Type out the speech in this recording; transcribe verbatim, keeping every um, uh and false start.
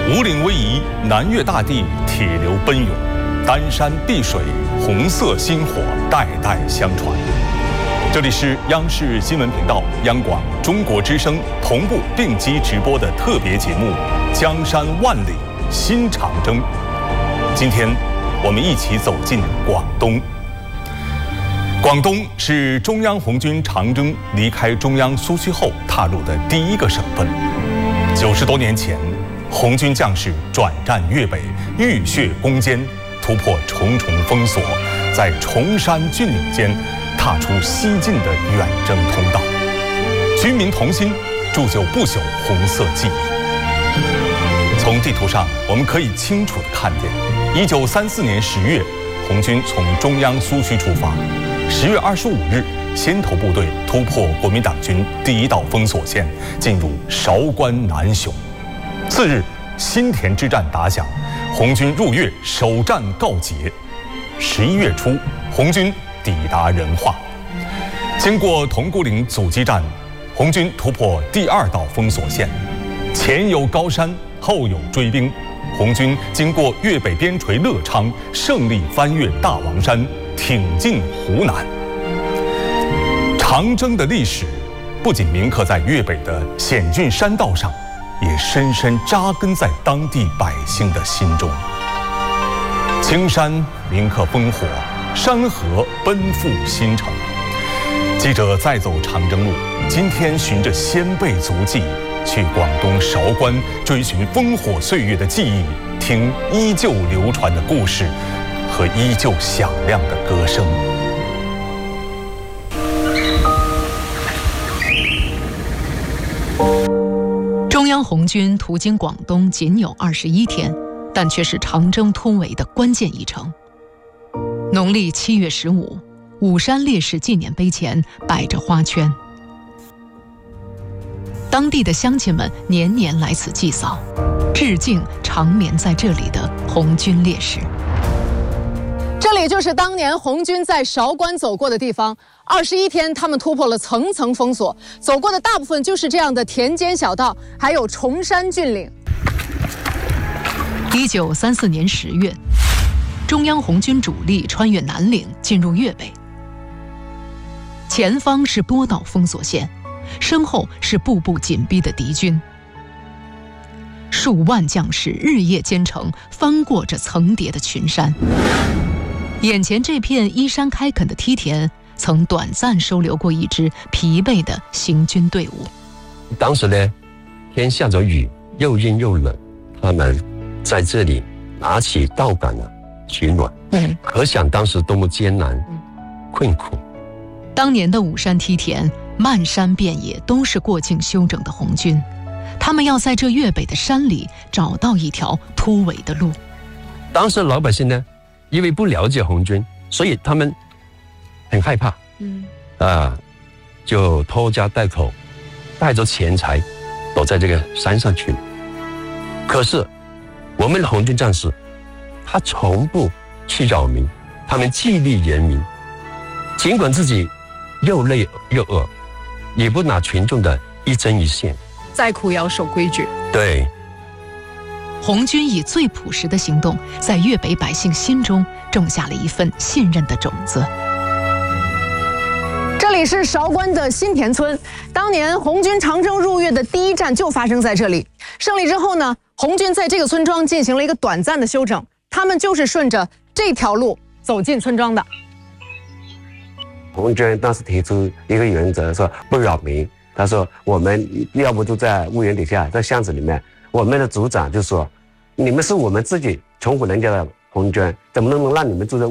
五岭逶迤，南越大地，铁流奔涌，丹山碧水，红色薪火代代相传。这里是央视新闻频道、央广中国之声同步并机直播的特别节目《江山万里新长征》。今天，我们一起走进广东。广东是中央红军长征离开中央苏区后踏入的第一个省份。九十多年前，红军将士转战粤北，浴血攻坚，突破重重封锁，在崇山峻岭间踏出西进的远征通道。军民同心，铸就不朽红色记忆。从地图上，我们可以清楚地看见，一九三四年十月，红军从中央苏区出发。十月二十五日，先头部队突破国民党军第一道封锁线，进入韶关南雄。次日，新田之战打响，红军入粤，首战告捷。十一月初，红军抵达仁化。经过铜鼓岭阻击战，红军突破第二道封锁线，前有高山，后有追兵。红军经过粤北边陲乐昌，胜利翻越大王山，挺进湖南。长征的历史不仅铭刻在粤北的险峻山道上，也深深扎根在当地百姓的心中。青山铭刻烽火，山河奔赴新城。记者再走长征路，今天循着先辈足迹，去广东韶关，追寻烽火岁月的记忆，听依旧流传的故事和依旧响亮的歌声。 中央红军途经广东仅有二十一天，但却是长征突围的关键一程。农历七月十五，武山烈士纪念碑前摆着花圈，当地的乡亲们年年来此祭扫，致敬长眠在这里的红军烈士。 这里就是当年红军在韶关走过的地方。二十一天，他们突破了层层封锁，走过的大部分就是这样的田间小道，还有崇山峻岭。 一九三四年十月，中央红军主力穿越南岭进入粤北，前方是多道封锁线，身后是步步紧逼的敌军。数万将士日夜兼程，翻过这层叠的群山。眼前这片依山开垦的梯田，曾短暂收留过一支疲惫的行军队伍。 当时呢，天下着雨，又阴又冷，他们在这里拿起稻杆啊取暖。嗯，可想当时多么艰难、嗯、困苦。 当年的武山梯田，漫山遍野都是过境休整的红军，他们要在这粤北的山里找到一条突围的路。 当时老百姓呢，因为不了解红军，所以他们很害怕，嗯，啊，就拖家带口，带着钱财，躲在这个山上去了。可是，我们的红军战士，他从不去扰民，他们纪律严明，尽管自己又累又饿，也不拿群众的一针一线， 再苦也要守规矩。 对。 红军以最朴实的行动，在粤北百姓心中种下了一份信任的种子。 这里是韶关的新田村，当年红军长征入粤的第一战就发生在这里。胜利之后呢，红军在这个村庄进行了一个短暂的休整，他们就是顺着这条路走进村庄的。 红军当时提出一个原则，说不扰民。他说我们要不就在屋檐底下，在巷子里面。我们的组长就说，你们是我们自己穷苦人家的红军，怎么能让你们住在